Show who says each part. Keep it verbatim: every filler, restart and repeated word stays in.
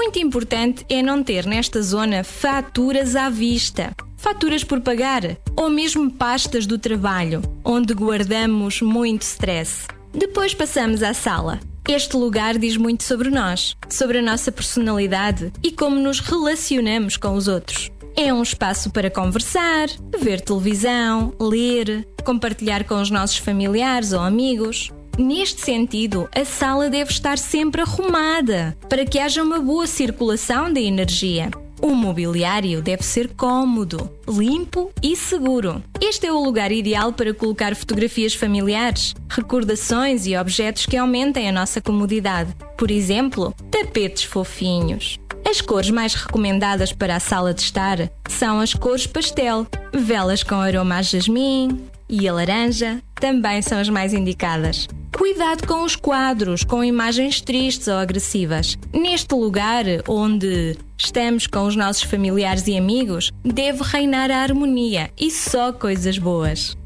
Speaker 1: Muito importante é não ter nesta zona faturas à vista, faturas por pagar ou mesmo pastas do trabalho, onde guardamos muito stress. Depois passamos à sala. Este lugar diz muito sobre nós, sobre a nossa personalidade e como nos relacionamos com os outros. É um espaço para conversar, ver televisão, ler, compartilhar com os nossos familiares ou amigos. Neste sentido, a sala deve estar sempre arrumada, para que haja uma boa circulação da energia. O mobiliário deve ser cômodo, limpo e seguro. Este é o lugar ideal para colocar fotografias familiares, recordações e objetos que aumentem a nossa comodidade. Por exemplo, tapetes fofinhos. As cores mais recomendadas para a sala de estar são as cores pastel. Velas com aroma a jasmim e a laranja também são as mais indicadas. Cuidado com os quadros com imagens tristes ou agressivas. Neste lugar, onde estamos com os nossos familiares e amigos, deve reinar a harmonia e só coisas boas.